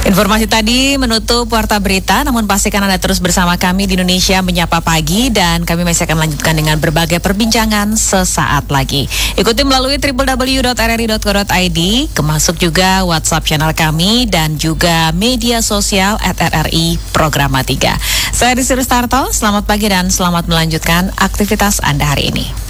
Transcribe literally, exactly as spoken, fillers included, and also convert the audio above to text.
Informasi tadi menutup Warta Berita, namun pastikan Anda terus bersama kami di Indonesia Menyapa Pagi dan kami masih akan lanjutkan dengan berbagai perbincangan sesaat lagi. Ikuti melalui w w w dot r r i dot co dot i d, kemasuk juga WhatsApp channel kami dan juga media sosial at r r i Programa tiga. Saya Rizky Rustarto, selamat pagi dan selamat melanjutkan aktivitas Anda hari ini.